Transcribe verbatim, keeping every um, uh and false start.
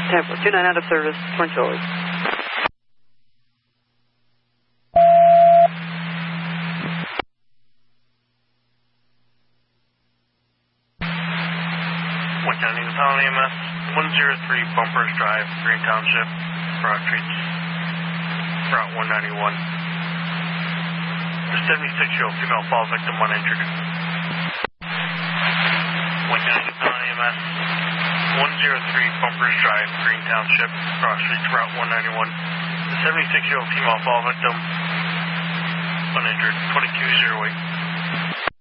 Tampa, two nine out of service, Twin Charlie. One County Town E M S, one zero three Bumpers Drive, Green Township, Broad Street, Route one ninety-one. The seventy-six-year-old female fall victim uninjured. One County Town E M S, one zero three Bumpers Drive, Green Township, Broad Street, Route one ninety-one. The seventy-six-year-old female fall victim uninjured, twenty-two oh eight.